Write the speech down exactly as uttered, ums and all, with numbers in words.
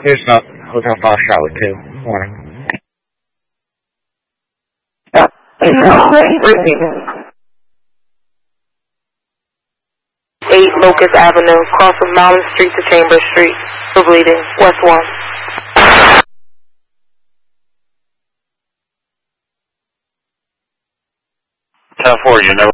Here's not Hotel Fox Charlotte two. Morning. eight Locust Avenue, cross from Mountain Street to Chambers Street. For bleeding. West one. ten four, you never